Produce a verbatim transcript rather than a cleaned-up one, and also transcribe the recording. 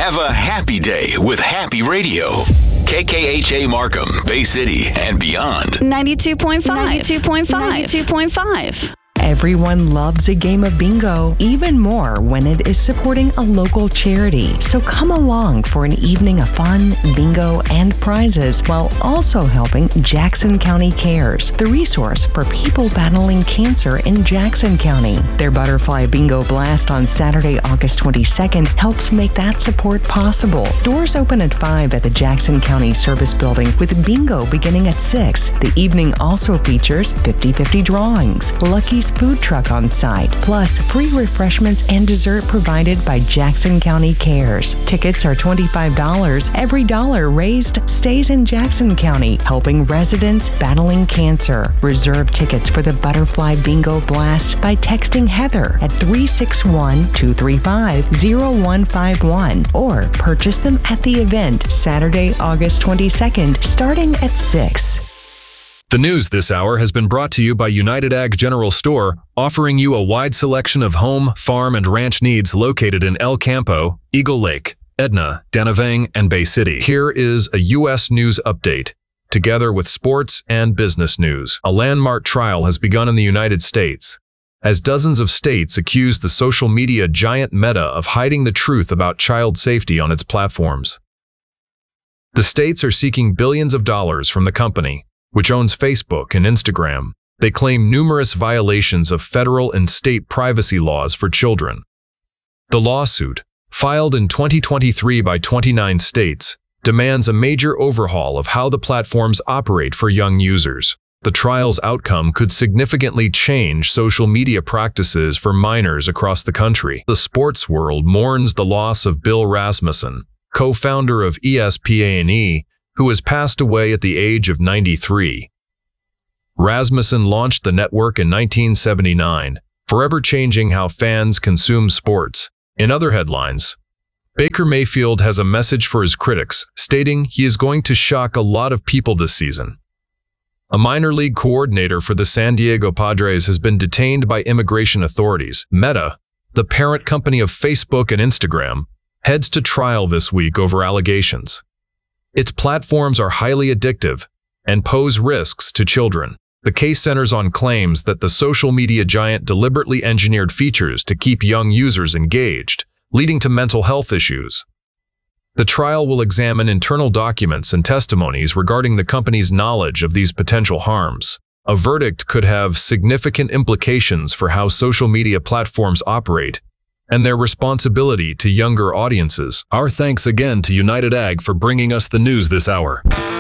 Have a happy day with Happy Radio. K K H A Markham, Bay City, and beyond. ninety-two point five. ninety-two point five. ninety-two point five. Everyone loves a game of bingo, even more when it is supporting a local charity. So come along for an evening of fun, bingo, and prizes while also helping Jackson County Cares, the resource for people battling cancer in Jackson County. Their Butterfly Bingo Blast on Saturday, August twenty-second helps make that support possible. Doors open at five at the Jackson County Service Building with bingo beginning at six. The evening also features fifty-fifty drawings, Lucky's food truck on site, plus free refreshments and dessert provided by Jackson County Cares. Tickets are twenty-five dollars. Every dollar raised stays in Jackson County, helping residents battling cancer. Reserve tickets for the Butterfly Bingo Blast by texting Heather at three six one, two three five, zero one five one or purchase them at the event Saturday, August twenty-second, starting at six. The news this hour has been brought to you by United Ag General Store, offering you a wide selection of home, farm, and ranch needs located in El Campo, Eagle Lake, Edna, Danavang, and Bay City. Here is a U S news update, together with sports and business news. A landmark trial has begun in the United States, as dozens of states accuse the social media giant Meta of hiding the truth about child safety on its platforms. The states are seeking billions of dollars from the company, which owns Facebook and Instagram. They claim numerous violations of federal and state privacy laws for children. The lawsuit, filed in twenty twenty-three by twenty-nine states, demands a major overhaul of how the platforms operate for young users. The trial's outcome could significantly change social media practices for minors across the country. The sports world mourns the loss of Bill Rasmussen, co-founder of E S P N E, who has passed away at the age of ninety-three. Rasmussen launched the network in nineteen seventy-nine, forever changing how fans consume sports. In other headlines, Baker Mayfield has a message for his critics, stating he is going to shock a lot of people this season. A minor league coordinator for the San Diego Padres has been detained by immigration authorities. Meta, the parent company of Facebook and Instagram, heads to trial this week over allegations. Its platforms are highly addictive and pose risks to children. The case centers on claims that the social media giant deliberately engineered features to keep young users engaged, leading to mental health issues. The trial will examine internal documents and testimonies regarding the company's knowledge of these potential harms. A verdict could have significant implications for how social media platforms operate and their responsibility to younger audiences. Our thanks again to United Ag for bringing us the news this hour.